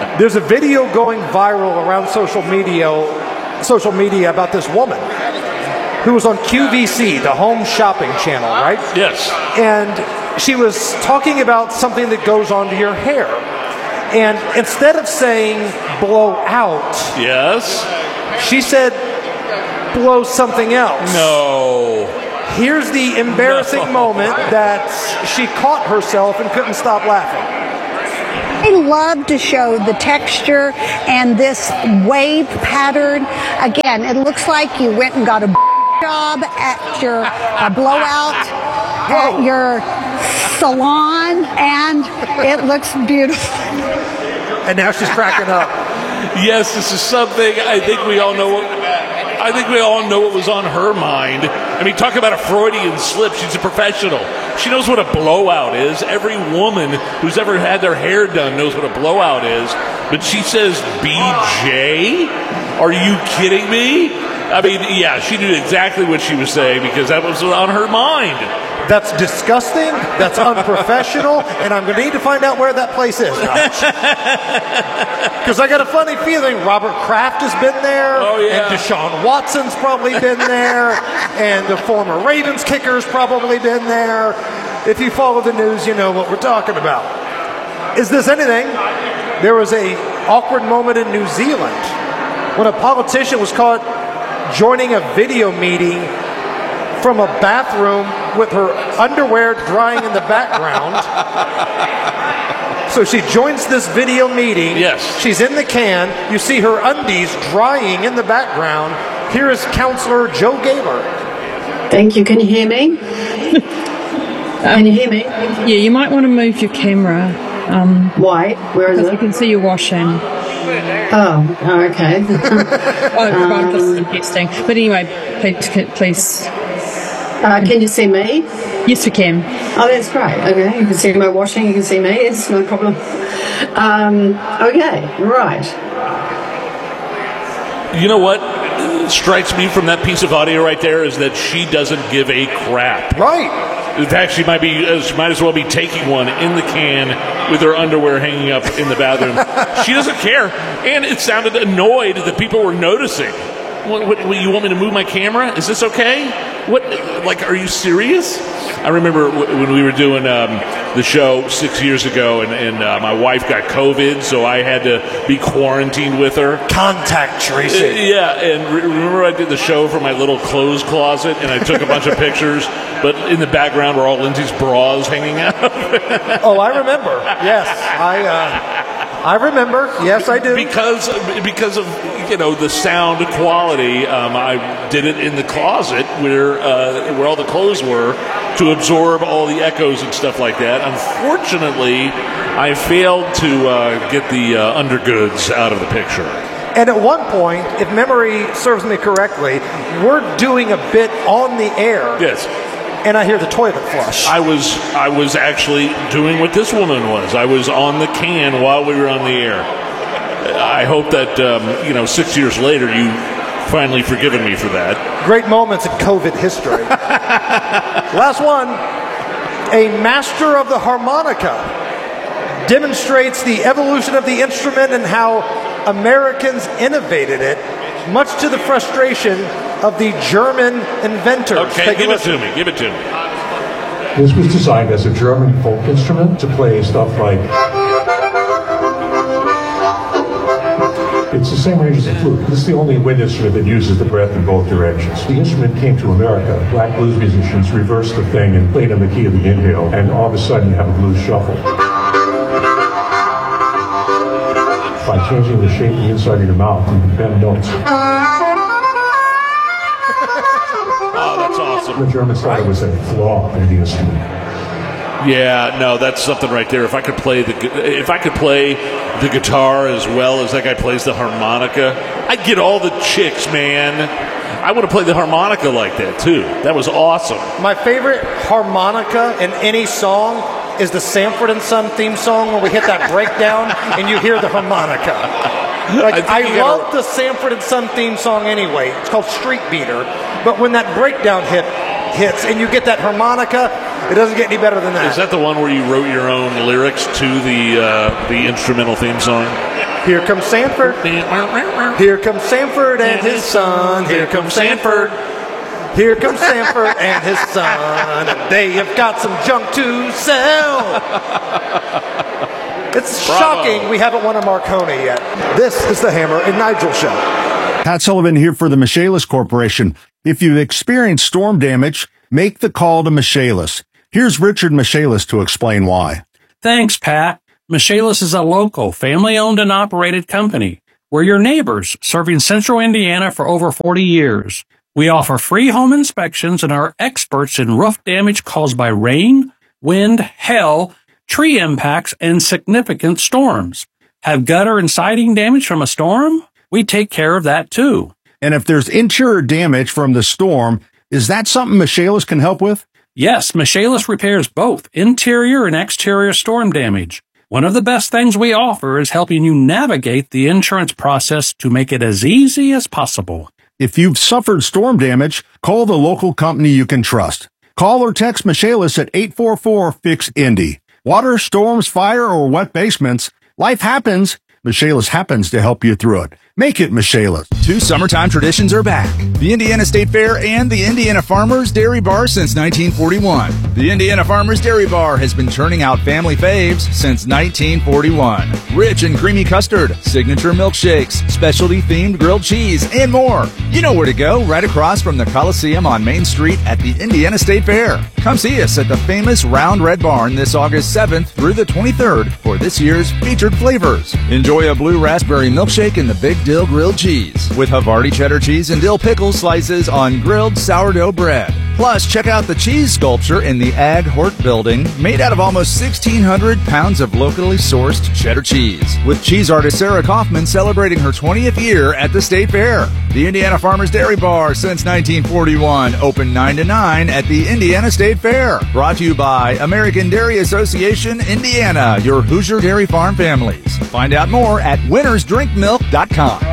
Speaker 2: There's a video going viral around social media, social media about this woman who was on Q V C, the home shopping channel, right?
Speaker 3: Yes.
Speaker 2: And she was talking about something that goes onto your hair. And instead of saying blow out,
Speaker 3: yes,
Speaker 2: she said blow something else.
Speaker 3: No.
Speaker 2: Here's the embarrassing
Speaker 3: No.
Speaker 2: moment that she caught herself and couldn't stop laughing.
Speaker 1: I love to show the texture and this wave pattern. Again, it looks like you went and got a job at your uh, blowout at your salon, and it looks beautiful.
Speaker 2: And now she's cracking up.
Speaker 3: Yes, this is something I think we all know. What, I think we all know what was on her mind. I mean, talk about a Freudian slip. She's a professional. She knows what a blowout is. Every woman who's ever had their hair done knows what a blowout is. But she says B J? Are you kidding me? I mean, yeah, she knew exactly what she was saying because that was on her mind.
Speaker 2: That's disgusting, that's unprofessional, and I'm going to need to find out where that place is, because I got a funny feeling Robert Kraft has been there,
Speaker 3: oh, yeah.
Speaker 2: and Deshaun Watson's probably been there, and the former Ravens kicker's probably been there. If you follow the news, you know what we're talking about. Is this anything? There was a awkward moment in New Zealand when a politician was caught joining a video meeting from a bathroom with her underwear drying in the background. So she joins this video meeting.
Speaker 3: Yes.
Speaker 2: She's in the can. You see her undies drying in the background. Here is Counselor Joe Gaylor.
Speaker 6: Thank you. Can you hear me? Can you hear me?
Speaker 7: Yeah, you might want to move your camera. Um,
Speaker 6: Why? Where is it?
Speaker 7: Because you can see you washing.
Speaker 6: Oh, oh okay.
Speaker 7: oh, um, this is interesting. But anyway, please. please.
Speaker 6: Uh, can you see me?
Speaker 7: Yes, we can.
Speaker 6: Oh, that's great. Okay, you can see my washing, you can see me. It's no problem. Um, okay, right.
Speaker 3: You know what strikes me from that piece of audio right there is that she doesn't give a crap.
Speaker 2: Right.
Speaker 3: In fact, she might be, uh, she might as well be taking one in the can with her underwear hanging up in the bathroom. She doesn't care, and it sounded annoyed that people were noticing. What, what, what, you want me to move my camera? Is this okay? What? Like, are you serious? I remember w- when we were doing um, the show six years ago, and, and uh, my wife got COVID, so I had to be quarantined with her.
Speaker 2: Contact tracing.
Speaker 3: Uh, yeah, and re- remember I did the show from my little clothes closet, and I took a bunch of pictures, but in the background were all Lindsay's bras hanging out.
Speaker 2: Oh, I remember. Yes, I. Uh... I remember. Yes, I do.
Speaker 3: Because because of you know the sound quality, um, I did it in the closet where uh, where all the clothes were to absorb all the echoes and stuff like that. Unfortunately, I failed to uh, get the uh, undergoods out of the picture.
Speaker 2: And at one point, if memory serves me correctly, we're doing a bit on the air.
Speaker 3: Yes.
Speaker 2: And I hear the toilet flush.
Speaker 3: I was I was actually doing what this woman was. I was on the can while we were on the air. I hope that um, you know six years later you finally forgiven me for that.
Speaker 2: Great moments in COVID history. Last one. A master of the harmonica demonstrates the evolution of the instrument and how Americans innovated it, much to the frustration of the German inventors.
Speaker 3: Okay,
Speaker 2: Take
Speaker 3: give it to me. Give it to me.
Speaker 24: This was designed as a German folk instrument to play stuff like. It's the same range as a flute. This is the only wind instrument that uses the breath in both directions. The instrument came to America. Black blues musicians reversed the thing and played on the key of the inhale, and all of a sudden you have a blues shuffle. By changing the shape of the inside of your mouth, you can bend notes. The Germans thought it was a flaw in the instrument.
Speaker 3: Yeah, no, that's something right there. If I could play the if I could play the guitar as well as that guy plays the harmonica, I'd get all the chicks, man. I would have played the harmonica like that too. That was awesome.
Speaker 2: My favorite harmonica in any song is the Sanford and Son theme song where we hit that breakdown and you hear the harmonica. Like, I, I love gotta... the Sanford and Son theme song anyway. It's called Street Beater. But when that breakdown hit hits and you get that harmonica, it doesn't get any better than that.
Speaker 3: Is that the one where you wrote your own lyrics to the uh, the instrumental theme song?
Speaker 2: Here comes Sanford. Here comes Sanford and his son. Here comes Sanford. Here comes Sanford and his son. And they have got some junk to sell. It's
Speaker 8: Bravo.
Speaker 2: shocking we haven't won a Marconi yet. This is the Hammer and Nigel Show.
Speaker 8: Pat Sullivan here for the Michaelis Corporation. If you've experienced storm damage, make the call to Michaelis. Here's Richard Michaelis to explain why.
Speaker 9: Thanks, Pat. Michaelis is a local, family-owned and operated company. We're your neighbors, serving central Indiana for over forty years. We offer free home inspections and are experts in roof damage caused by rain, wind, hail, tree impacts, and significant storms. Have gutter and siding damage from a storm? We take care of that, too.
Speaker 8: And if there's interior damage from the storm, is that something Michaelis can help with?
Speaker 9: Yes, Michaelis repairs both interior and exterior storm damage. One of the best things we offer is helping you navigate the insurance process to make it as easy as possible.
Speaker 8: If you've suffered storm damage, call the local company you can trust. Call or text Michaelis at eight four four, F I X, Indy. Water, storms, fire, or wet basements, life happens. Michaelis happens to help you through it. Make it Michaelis.
Speaker 10: Two summertime traditions are back. The Indiana State Fair and the Indiana Farmers Dairy Bar since nineteen forty-one. The Indiana Farmers Dairy Bar has been churning out family faves since nineteen forty-one. Rich and creamy custard, signature milkshakes, specialty-themed grilled cheese, and more. You know where to go, right across from the Coliseum on Main Street at the Indiana State Fair. Come see us at the famous Round Red Barn this August seventh through the twenty-third for this year's featured flavors. Enjoy a blue raspberry milkshake and the Big Dill grilled cheese with Havarti cheddar cheese and dill pickle slices on grilled sourdough bread. Plus, check out the cheese sculpture in the Ag Hort building made out of almost sixteen hundred pounds of locally sourced cheddar cheese, with cheese artist Sarah Kaufman celebrating her twentieth year at the State Fair. The Indiana Farmers Dairy Bar since nineteen forty-one, open nine to nine at the Indiana State Fair. Brought to you by American Dairy Association, Indiana, your Hoosier Dairy Farm families. Find out more at winners drink milk dot com.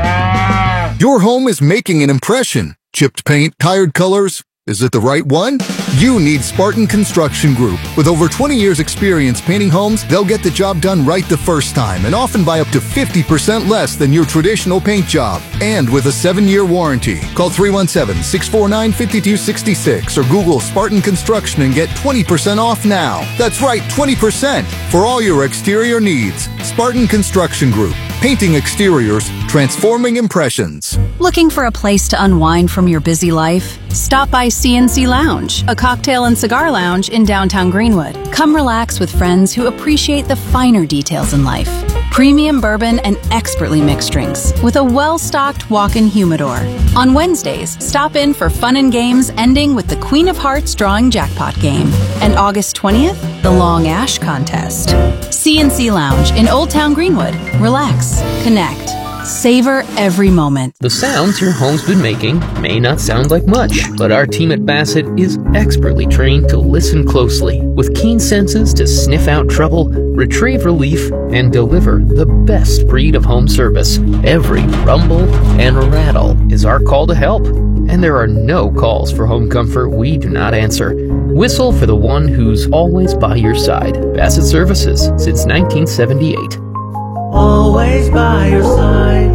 Speaker 11: Your home is making an impression. Chipped paint, tired colors. Is it the right one? You need Spartan Construction Group. With over twenty years experience painting homes, they'll get the job done right the first time and often by up to fifty percent less than your traditional paint job. And with a seven-year warranty. Call three one seven, six four nine, five two six six or Google Spartan Construction and get twenty percent off now. That's right, twenty percent for all your exterior needs. Spartan Construction Group. Painting exteriors, transforming impressions.
Speaker 18: Looking for a place to unwind from your busy life? Stop by C N C Lounge, a cocktail and cigar lounge in downtown Greenwood. Come relax with friends who appreciate the finer details in life. Premium bourbon and expertly mixed drinks with a well-stocked walk-in humidor. On Wednesdays, stop in for fun and games ending with the Queen of Hearts drawing jackpot game. And August twentieth, the Long Ash Contest. C N C Lounge in Old Town Greenwood. Relax, connect, savor every moment.
Speaker 25: The sounds your home's been making may not sound like much, but our team at Bassett is expertly trained to listen closely, with keen senses to sniff out trouble, retrieve relief, and deliver the best breed of home service. Every rumble and rattle is our call to help, and there are no calls for home comfort we do not answer. Whistle for the one who's always by your side. Bassett Services since nineteen seventy-eight.
Speaker 26: Always by your side.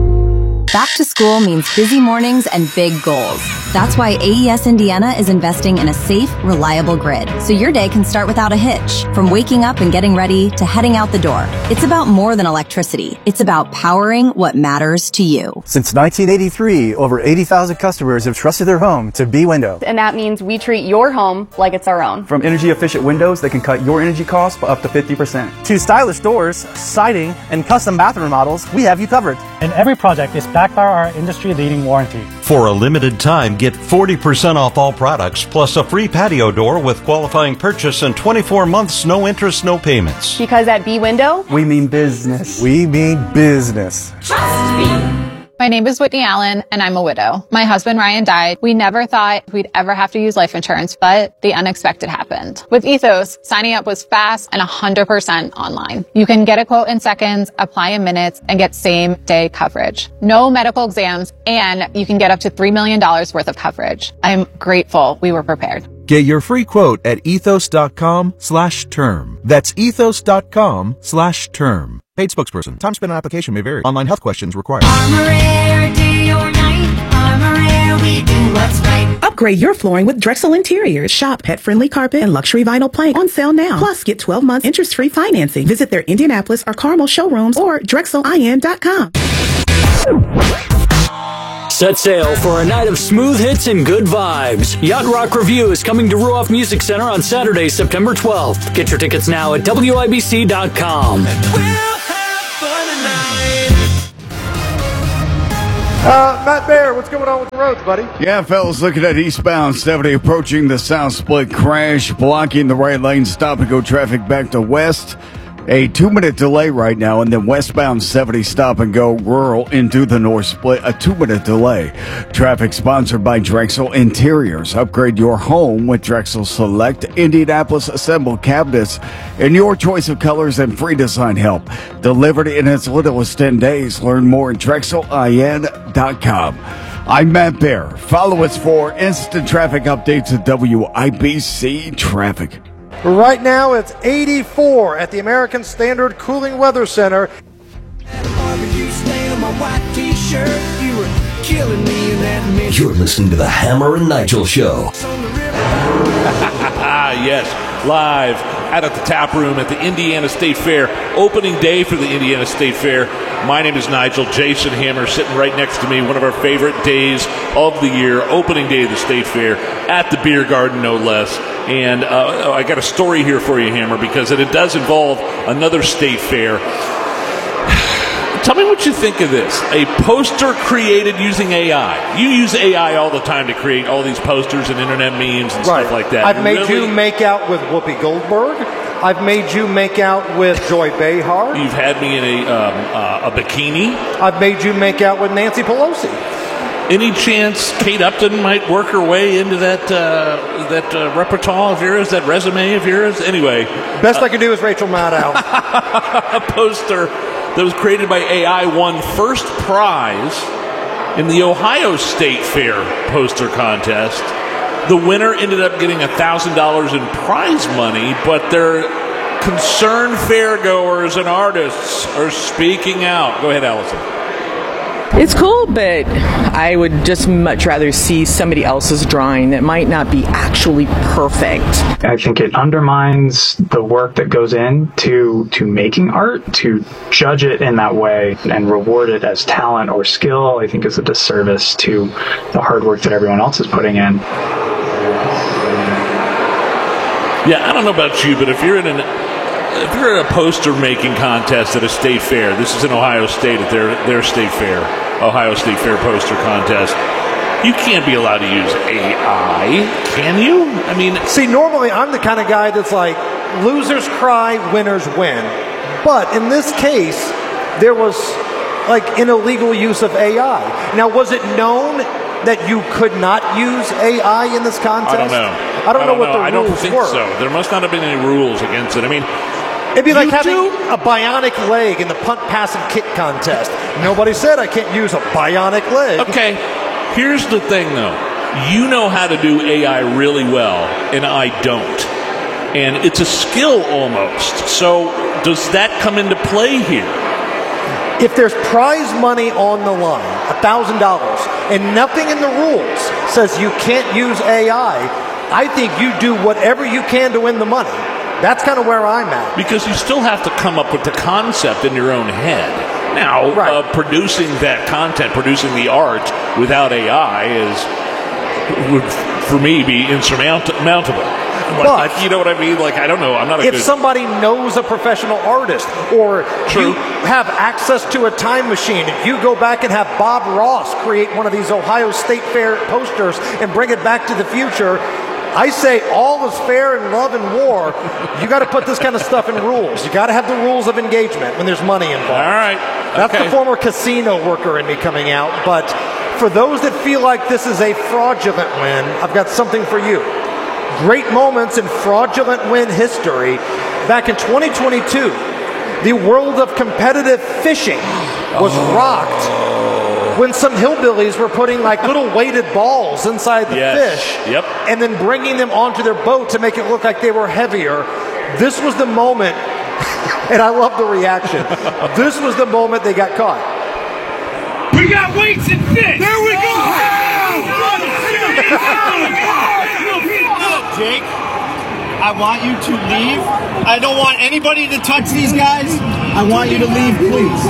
Speaker 27: Back to school means busy mornings and big goals. That's why A E S Indiana is investing in a safe, reliable grid, so your day can start without a hitch. From waking up and getting ready to heading out the door. It's about more than electricity. It's about powering what matters to you.
Speaker 28: Since nineteen eighty-three, over eighty thousand customers have trusted their home to B-Window.
Speaker 29: And that means we treat your home like it's our own.
Speaker 28: From energy-efficient windows that can cut your energy costs by up to fifty percent. To stylish doors, siding, and custom bathroom models, we have you covered.
Speaker 30: And every project is backed by our industry-leading warranty.
Speaker 31: For a limited time, get forty percent off all products, plus a free patio door with qualifying purchase and twenty-four months, no interest, no payments.
Speaker 29: Because at B-Window,
Speaker 28: we mean business. We mean business.
Speaker 29: Trust me.
Speaker 32: My name is Whitney Allen, and I'm a widow. My husband, Ryan, died. We never thought we'd ever have to use life insurance, but the unexpected happened. With Ethos, signing up was fast and one hundred percent online. You can get a quote in seconds, apply in minutes, and get same-day coverage. No medical exams, and you can get up to three million dollars worth of coverage. I'm grateful we were prepared.
Speaker 33: Get your free quote at ethos.com slash term. That's ethos.com slash term.
Speaker 4: Paid spokesperson. Time spent on application may vary. Online health questions required.
Speaker 5: Armor-Air, day or night. Armor-Air, we do what's right.
Speaker 12: Upgrade your flooring with Drexel Interiors. Shop pet-friendly carpet and luxury vinyl plank on sale now. Plus, get twelve months interest-free financing. Visit their Indianapolis or Carmel showrooms or drexel I N dot com.
Speaker 13: Set sail for a night of smooth hits and good vibes. Yacht Rock Review is coming to Ruoff Music Center on Saturday, September twelfth. Get your tickets now at W I B C dot com.
Speaker 2: Uh, Matt Bear, what's going on with the roads, buddy?
Speaker 14: Yeah, fellas, looking at eastbound seventy approaching the south split crash, blocking the right lane, stop and go traffic back to west. A two-minute delay right now, and then westbound seventy stop and go rural into the north split, a two-minute delay. Traffic sponsored by Drexel Interiors. Upgrade your home with Drexel Select Indianapolis assembled cabinets in your choice of colors and free design help. Delivered in as little as ten days. Learn more at drexel I N dot com. I'm Matt Bear. Follow us for instant traffic updates at W I B C Traffic.
Speaker 2: Right now, it's eighty-four at the American Standard Cooling Weather Center.
Speaker 15: You're listening to the Hammer and Nigel Show.
Speaker 3: Yes, live out at the tap room at the Indiana State Fair. Opening day for the Indiana State Fair. My name is Nigel. Jason Hammer sitting right next to me. One of our favorite days of the year. Opening day of the State Fair at the Beer Garden, no less. And uh, I got a story here for you, Hammer, because it, it does involve another state fair. Tell me what you think of this. A poster created using A I. You use A I all the time to create all these posters and internet memes and
Speaker 2: Right.
Speaker 3: stuff like that.
Speaker 2: I've made
Speaker 3: Really?
Speaker 2: you make out with Whoopi Goldberg. I've made you make out with Joy Behar.
Speaker 3: You've had me in a, um, uh, a bikini.
Speaker 2: I've made you make out with Nancy Pelosi.
Speaker 3: Any chance Kate Upton might work her way into that uh, that uh, repertoire of yours, that resume of yours? Anyway.
Speaker 2: Best uh, I can do is Rachel Maddow.
Speaker 3: A poster that was created by A I won first prize in the Ohio State Fair poster contest. The winner ended up getting one thousand dollars in prize money, but their concerned fairgoers and artists are speaking out. Go ahead, Allison.
Speaker 16: It's cool, but I would just much rather see somebody else's drawing that might not be actually perfect.
Speaker 17: I think it undermines the work that goes into to making art. To judge it in that way and reward it as talent or skill, I think is a disservice to the hard work that everyone else is putting in.
Speaker 3: Yeah, I don't know about you, but if you're in an if you're at a poster making contest at a state fair, this is in Ohio State at their their state fair, Ohio State Fair poster contest, you can't be allowed to use A I, can you? I mean,
Speaker 2: see, normally I'm the kind of guy that's like, losers cry, winners win. But in this case, there was like an illegal use of A I. Now, was it known that you could not use A I in this contest?
Speaker 3: I don't know.
Speaker 2: I don't,
Speaker 3: I
Speaker 2: know
Speaker 3: don't
Speaker 2: what
Speaker 3: know.
Speaker 2: the
Speaker 3: I don't
Speaker 2: rules
Speaker 3: think
Speaker 2: were.
Speaker 3: so. There must not have been any rules against it. I mean,
Speaker 2: it'd be like
Speaker 3: you
Speaker 2: having
Speaker 3: do?
Speaker 2: a bionic leg in the punt, pass, and kick contest. Nobody said I can't use a bionic leg.
Speaker 3: Okay, here's the thing, though. You know how to do A I really well, and I don't. And it's a skill almost. So does that come into play here?
Speaker 2: If there's prize money on the line, one thousand dollars, and nothing in the rules says you can't use A I, I think you do whatever you can to win the money. That's kind of where I'm at.
Speaker 3: Because you still have to come up with the concept in your own head. Now, right. uh, producing that content, producing the art without A I is, would, for me, be insurmountable. Like,
Speaker 2: But
Speaker 3: you know what I mean? Like, I don't know. I'm not a
Speaker 2: if
Speaker 3: good...
Speaker 2: somebody knows a professional artist, or
Speaker 3: True.
Speaker 2: you have access to a time machine, and you go back and have Bob Ross create one of these Ohio State Fair posters and bring it back to the future, I say all is fair in love and war. You got to put this kind of stuff in rules. You got to have the rules of engagement when there's money involved.
Speaker 3: All right.
Speaker 2: That's
Speaker 3: okay.
Speaker 2: the former casino worker in me coming out. But for those that feel like this is a fraudulent win, I've got something for you. Great moments in fraudulent win history. Back in twenty twenty-two, the world of competitive fishing was oh. rocked when some hillbillies were putting like little weighted balls inside the
Speaker 3: yes.
Speaker 2: fish
Speaker 3: yep.
Speaker 2: and then bringing them onto their boat to make it look like they were heavier. This was the moment And I love the reaction. This was the moment they got caught.
Speaker 1: We got weights and fish. There we go.
Speaker 6: Jake, I want you to leave. I don't want anybody to touch these guys. I want you to leave, please.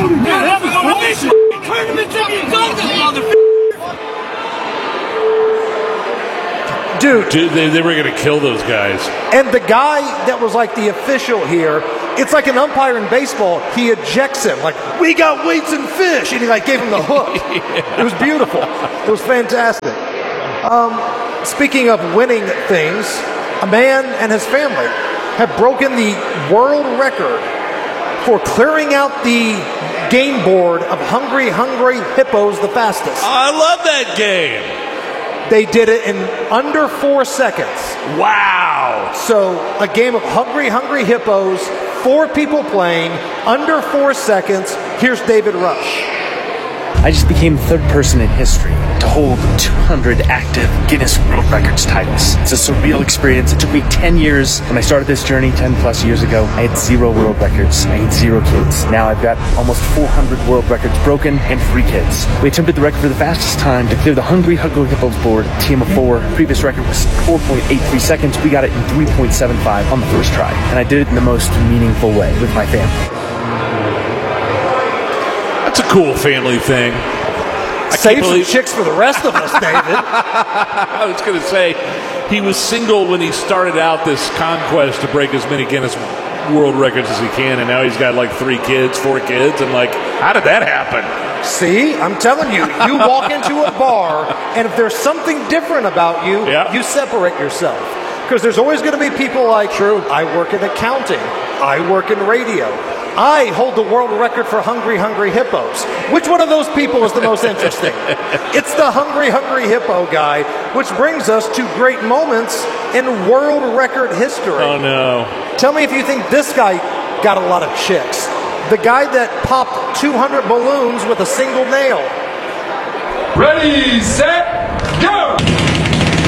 Speaker 2: Dude,
Speaker 3: Dude they, they were going to kill those guys.
Speaker 2: And the guy that was like the official here, it's like an umpire in baseball. He ejects him like, we got weights and fish. And he like gave him the hook. Yeah. It was beautiful. It was fantastic. Um, speaking of winning things, a man and his family have broken the world record for clearing out the game board of Hungry Hungry Hippos the fastest.
Speaker 3: I love that game.
Speaker 2: They did it in under four seconds.
Speaker 3: Wow.
Speaker 2: So a game of Hungry Hungry Hippos, four people playing, under four seconds. Here's David Rush.
Speaker 7: I just became the third person in history to hold two hundred active Guinness World Records titles. It's a surreal experience. It took me ten years. When I started this journey ten plus years ago, I had zero world records. I had zero kids. Now I've got almost four hundred world records broken and three kids. We attempted the record for the fastest time to clear the Hungry Hungry Hippos board, team of four. Previous record was four point eight three seconds. We got it in three point seven five on the first try. And I did it in the most meaningful way with my family.
Speaker 3: That's a cool family thing. I
Speaker 2: Save some chicks for the rest of us, David.
Speaker 3: I was going to say, he was single when he started out this conquest to break as many Guinness World Records as he can, and now he's got like three kids, four kids, and like, how did that happen?
Speaker 2: See, I'm telling you, you walk into a bar, and if there's something different about you,
Speaker 3: yeah.
Speaker 2: you separate yourself. Because there's always going to be people like, True. I work in accounting, I work in radio. I hold the world record for Hungry Hungry Hippos. Which one of those people is the most interesting? It's the Hungry Hungry Hippo guy, which brings us to great moments in world record history.
Speaker 3: Oh, no.
Speaker 2: Tell me if you think this guy got a lot of chicks. The guy that popped two hundred balloons with a single nail.
Speaker 1: Ready, set, go!